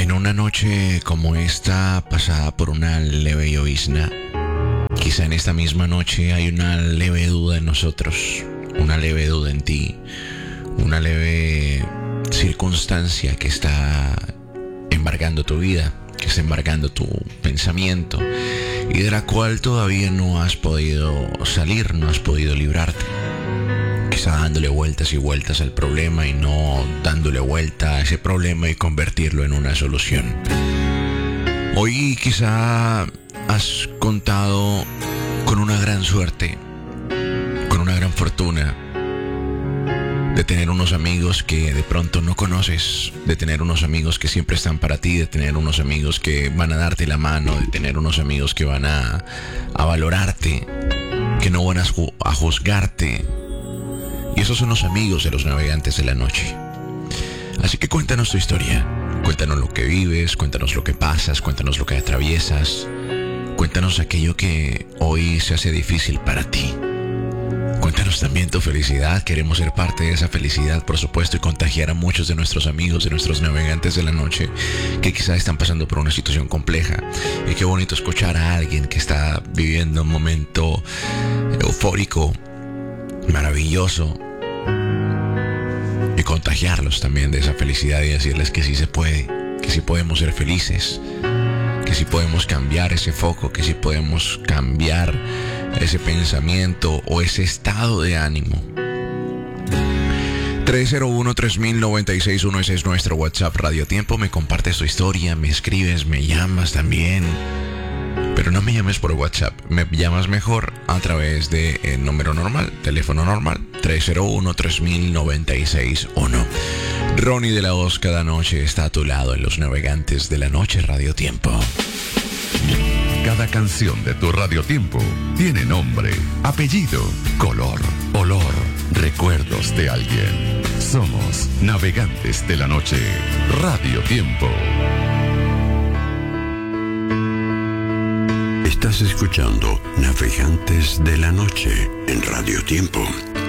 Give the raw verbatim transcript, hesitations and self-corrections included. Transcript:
En una noche como esta, pasada por una leve llovizna, quizá en esta misma noche hay una leve duda en nosotros, una leve duda en ti, una leve circunstancia que está embargando tu vida, que está embargando tu pensamiento y de la cual todavía no has podido salir, no has podido librarte. Quizá dándole vueltas y vueltas al problema y no dándole vuelta a ese problema y convertirlo en una solución. Hoy quizá has contado con una gran suerte, con una gran fortuna de tener unos amigos que de pronto no conoces, de tener unos amigos que siempre están para ti, de tener unos amigos que van a darte la mano, de tener unos amigos que van a, a valorarte, que no van a, ju- a juzgarte. Y esos son los amigos de los navegantes de la noche. Así que cuéntanos tu historia, cuéntanos lo que vives, cuéntanos lo que pasas, cuéntanos lo que atraviesas, cuéntanos aquello que hoy se hace difícil para ti. Cuéntanos también tu felicidad, queremos ser parte de esa felicidad, por supuesto, y contagiar a muchos de nuestros amigos, de nuestros navegantes de la noche, que quizás están pasando por una situación compleja. Y qué bonito escuchar a alguien que está viviendo un momento eufórico, maravilloso, y contagiarlos también de esa felicidad y decirles que sí se puede, que sí podemos ser felices, que sí podemos cambiar ese foco, que sí podemos cambiar ese pensamiento o ese estado de ánimo. tres cero uno, tres mil, noventa y seis uno, ese es nuestro WhatsApp Radio Tiempo. Me compartes tu historia, me escribes, me llamas también. Pero no me llames por WhatsApp, me llamas mejor a través del número normal, teléfono normal, tres cero uno, tres mil, noventa y seis uno. Ronnie de la Voz cada noche está a tu lado en Los Navegantes de la Noche Radio Tiempo. Cada canción de tu Radio Tiempo tiene nombre, apellido, color, olor, recuerdos de alguien. Somos Navegantes de la Noche Radio Tiempo. Estás escuchando Navegantes de la Noche en Radio Tiempo.